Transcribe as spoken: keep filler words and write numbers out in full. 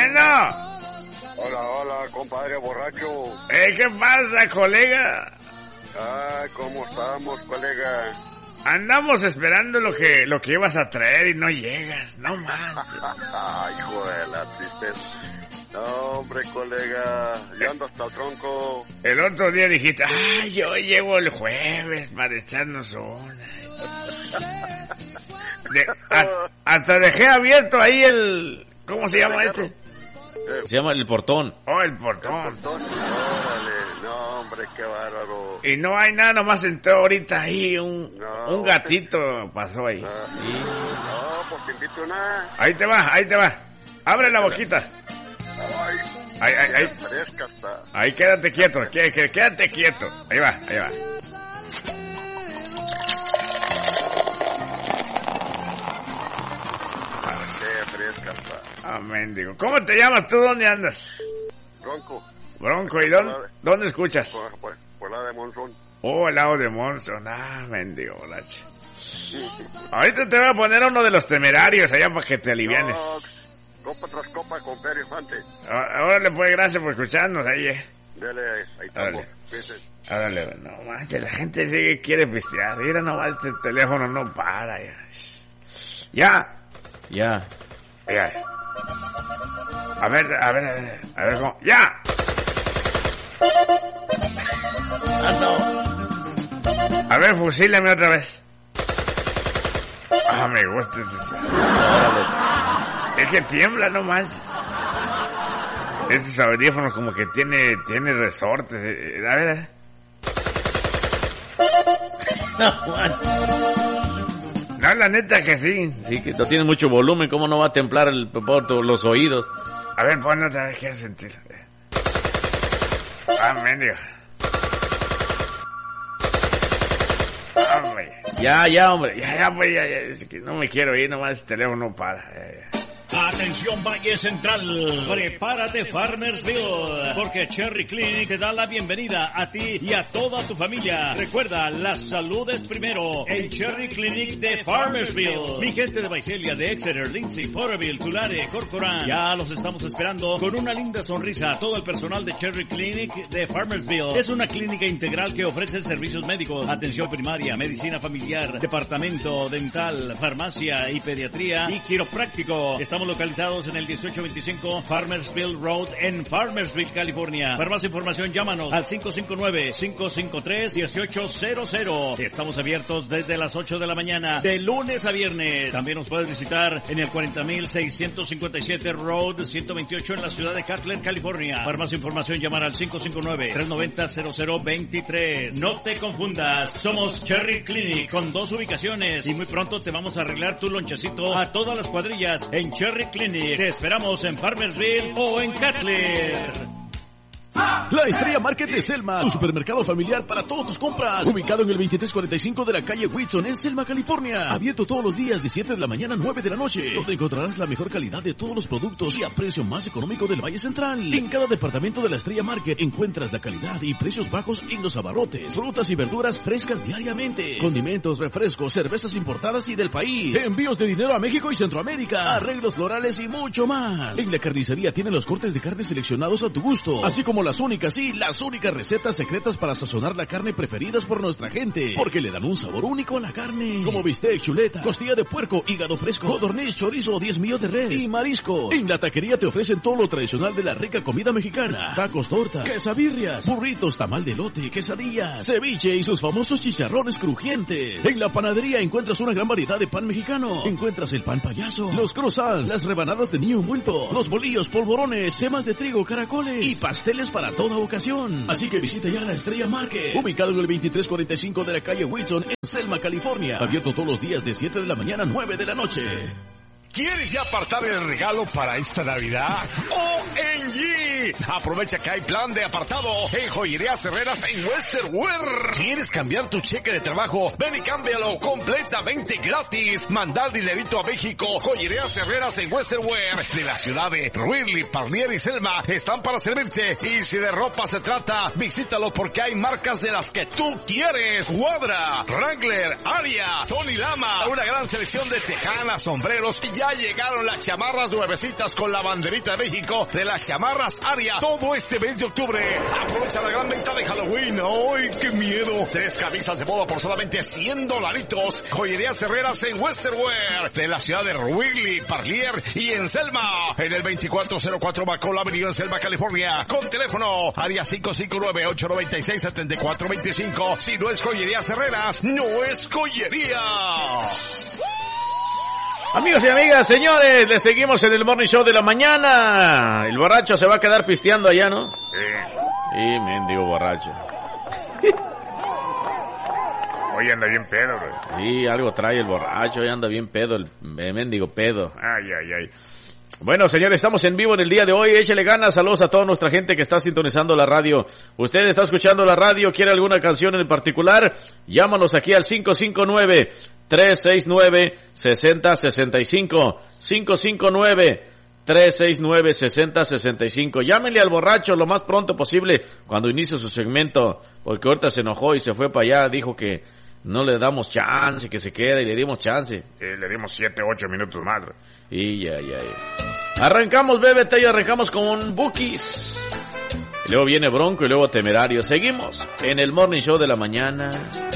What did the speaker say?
Bueno. Hola, hola, compadre borracho. Eh, ¿qué pasa, colega? Ay, ¿cómo estamos, colega? Andamos esperando lo que lo que ibas a traer y no llegas, no más. Ay, hijo de la tristeza. No, hombre, colega, yo ando hasta el tronco. El otro día dijiste, ay, yo llego el jueves para echarnos una. De, a, hasta dejé abierto ahí el... ¿Cómo se llama este? Se llama el portón. Oh, el portón. El portón. Órale, no, hombre, qué bárbaro. Y no hay nada, nomás entró ahorita ahí un, no, un gatito pasó ahí. No, sí. No, pues te invito una. Ahí te va, ahí te va. Abre la boquita. Ay, ahí, ahí, ahí. Fresca está. Ahí quédate quieto, qué, qué, quédate quieto. Ahí va, ahí va. Fresca está. Ah, mendigo. ¿Cómo te llamas tú? ¿Dónde andas? Bronco. Bronco, ¿y dónde, dónde escuchas? Por, por, por la de Monzón. Oh, el lado de Monzón. Ah, mendigo, bolache. Ahorita te voy a poner a uno de los temerarios allá para que te alivianes. No, copa tras copa con Pedro Infante. Ahora le pues gracias por escucharnos ahí, eh. Dele, ahí estamos. Árale, no manches, la gente sigue quiere pistear. Mira nomás, este teléfono no para ya. Ya. Ya. Ya. A ver, a ver, a ver, a ver cómo. ¡Ya! Ah, no. A ver, fusílame otra vez. Ah, me gusta este. Es que tiembla nomás. Estos audífonos como que tiene, tiene resortes. A ver, a ver. No, Juan. No, la neta que sí. Sí, que no tiene mucho volumen, ¿cómo no va a templar el, por los oídos? A ver, pon otra vez, quiero sentir. Ah, mendigo. Ah, hombre. Ya, ya, hombre. Ya, ya, pues, ya, ya. Es que no me quiero ir, nomás el teléfono no para. Ya, ya. Atención Valle Central, prepárate Farmersville, porque Cherry Clinic te da la bienvenida a ti y a toda tu familia. Recuerda, la salud es primero en Cherry Clinic de Farmersville. Mi gente de Visalia, de Exeter, Lindsay, Porterville, Tulare, Corcoran, ya los estamos esperando con una linda sonrisa. Todo el personal de Cherry Clinic de Farmersville es una clínica integral que ofrece servicios médicos, atención primaria, medicina familiar, departamento dental, farmacia y pediatría y quiropráctico. Estamos localizados en el dieciocho veinticinco Farmersville Road en Farmersville, California. Para más información, llámanos al cinco cinco nueve, cinco cinco tres, uno ocho cero cero. Estamos abiertos desde las ocho de la mañana, de lunes a viernes. También nos puedes visitar en el cuarenta mil seiscientos cincuenta y siete Road ciento veintiocho en la ciudad de Cutler, California. Para más información, llamar al cinco cinco nueve, tres nueve cero, cero cero dos tres. No te confundas, somos Cherry Clinic con dos ubicaciones y muy pronto te vamos a arreglar tu lonchecito a todas las cuadrillas en Cherry Clinic. Te esperamos en Farmersville o en Cutler. La Estrella Market de Selma, tu supermercado familiar para todas tus compras. Ubicado en el veintitrés cuarenta y cinco de la calle Whitson en Selma, California. Abierto todos los días de siete de la mañana a nueve de la noche. Donde encontrarás la mejor calidad de todos los productos y a precio más económico del Valle Central. En cada departamento de la Estrella Market encuentras la calidad y precios bajos en los abarrotes, frutas y verduras frescas diariamente, condimentos, refrescos, cervezas importadas y del país, envíos de dinero a México y Centroamérica, arreglos florales y mucho más. En la carnicería tienen los cortes de carne seleccionados a tu gusto, así como las únicas, sí, las únicas recetas secretas para sazonar la carne preferidas por nuestra gente, porque le dan un sabor único a la carne, como bistec, chuleta, costilla de puerco, hígado fresco, codorniz, chorizo, diez millos de res y marisco. En la taquería te ofrecen todo lo tradicional de la rica comida mexicana: tacos, tortas, quesabirrias, burritos, tamal de elote, quesadillas, ceviche y sus famosos chicharrones crujientes. En la panadería encuentras una gran variedad de pan mexicano. Encuentras el pan payaso, los croissants, las rebanadas de niño envuelto, los bolillos, polvorones, semas de trigo, caracoles y pasteles para toda ocasión. Así que visita ya la Estrella Market, ubicado en el veintitrés cuarenta y cinco de la calle Whitson en Selma, California. Abierto todos los días de siete de la mañana a nueve de la noche. ¿Quieres ya apartar el regalo para esta Navidad? O M G. Aprovecha que hay plan de apartado en Joyerías Herreras en Western Wear. ¿Quieres cambiar tu cheque de trabajo? Ven y cámbialo completamente gratis. Mandar dinerito a México. Joyerías Herreras en Western Wear de la ciudad de Ruirly, Parlier y Selma están para servirte. Y si de ropa se trata, visítalo porque hay marcas de las que tú quieres. Guadra, Wrangler, Aria, Tony Lama, una gran selección de tejanas, sombreros y ya Ya llegaron las chamarras nuevecitas con la banderita de México de las chamarras Aria. Todo este mes de octubre. Aprovecha la gran venta de Halloween. ¡Ay, qué miedo! Tres camisas de boda por solamente cien dolaritos. Joyerías Herreras en Westerwear. De la ciudad de Wrigley, Parlier y en Selma. En el veinticuatro cero cuatro Macola Avenue en Selma, California. Con teléfono área cinco cinco nueve, ocho nueve seis, siete cuatro dos cinco. Si no es Joyerías Herreras, no es joyería. Amigos y amigas, señores, le seguimos en el Morning Show de la mañana. El borracho se va a quedar pisteando allá, ¿no? Sí. Sí, mendigo borracho. Hoy anda bien pedo, güey. Sí, algo trae el borracho, hoy anda bien pedo, el mendigo pedo. Ay, ay, ay. Bueno, señores, estamos en vivo en el día de hoy. Échele ganas, saludos a toda nuestra gente que está sintonizando la radio. Usted está escuchando la radio, quiere alguna canción en particular, llámanos aquí al cinco cinco nueve, tres seis nueve, seis cero seis cinco. cinco cinco nueve, tres seis nueve, seis cero seis cinco. Llámenle al borracho lo más pronto posible cuando inicie su segmento, porque ahorita se enojó y se fue para allá, dijo que no le damos chance, que se quede, y le dimos chance. Eh, le dimos siete, ocho minutos más, güey. Y ya, ya, ya. Arrancamos, bébete, y arrancamos con Bookies. Y luego viene Bronco y luego Temerario. Seguimos en el Morning Show de la mañana.